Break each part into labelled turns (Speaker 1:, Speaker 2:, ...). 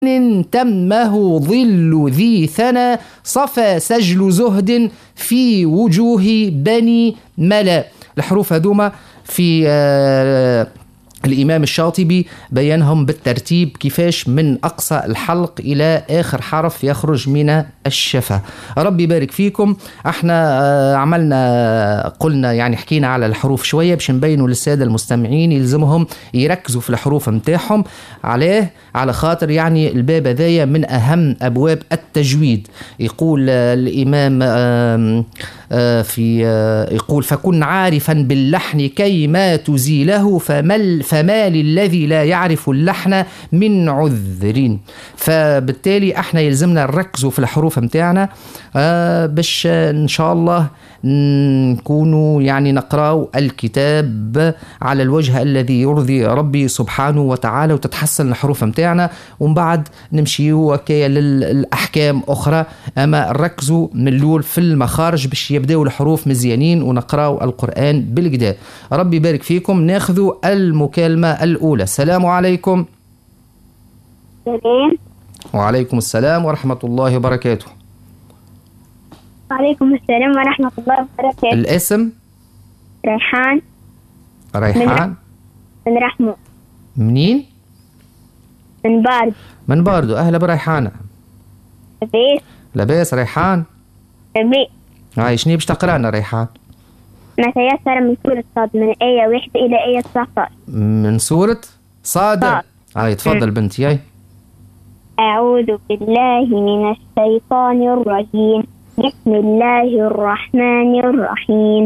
Speaker 1: تمه ظل ذي ثنى صفى سجل زهد في وجوه بني ملا. الحروف هذوما في الإمام الشاطبي بيانهم بالترتيب كيفاش من أقصى الحلق إلى آخر حرف يخرج من الشفة. ربي يبارك فيكم. احنا قلنا يعني حكينا على الحروف شوية باش نبينوا للسادة المستمعين يلزمهم يركزوا في الحروف متاعهم. على خاطر يعني الباب هذايا من أهم أبواب التجويد. يقول الإمام يقول فكن عارفا باللحن كي ما تزيله فما للذي لا يعرف اللحن من عذر. فبالتالي احنا يلزمنا نركزوا في الحروف متاعنا باش ان شاء الله نكونوا يعني نقرأوا الكتاب على الوجه الذي يرضي ربي سبحانه وتعالى وتتحسن الحروف متاعنا، ومن بعد نمشيوا وكاية للأحكام أخرى. أما ركزوا من الأول في المخارج باش يبدأوا الحروف مزيانين ونقرأوا القرآن بالكدا. ربي يبارك فيكم. ناخذوا المكالمة الأولى. السلام عليكم.
Speaker 2: السلام.
Speaker 1: وعليكم السلام ورحمة الله وبركاته.
Speaker 2: وعليكم السلام ورحمة الله وبركاته.
Speaker 1: الاسم؟
Speaker 2: ريحان. من رحمو.
Speaker 1: منين؟
Speaker 2: من
Speaker 1: باردو. أهلا بريحانة. لاباس ريحان؟ هاي شنو باش تقرانا ريحان؟
Speaker 2: ما تيسر من سورة صاد من آية 1 إلى آية 19.
Speaker 1: من سورة صاد. هاي تفضل بنتي. هاي
Speaker 2: أعوذ بالله من الشيطان الرجيم. بسم الله الرحمن الرحيم.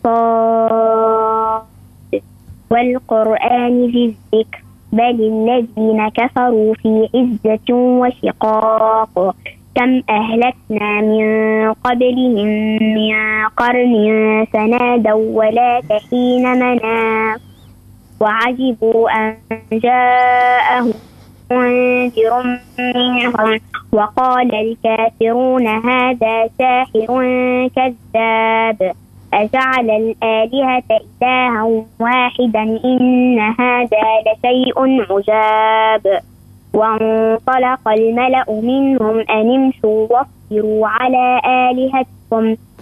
Speaker 2: صاد والقرآن ذي الذكر بل الذين كفروا في عزة وشقاق. كم أهلكنا من قبلهم من قرن فنادوا ولا حين مناص وعجبوا أن جاءهم منذر منهم وقال الكافرون هذا ساحر كذاب أجعل الآلهة إلها واحدا إن هذا لشيء عجاب. وانطلق الملأ منهم أن امشوا واصبروا على آلهتكم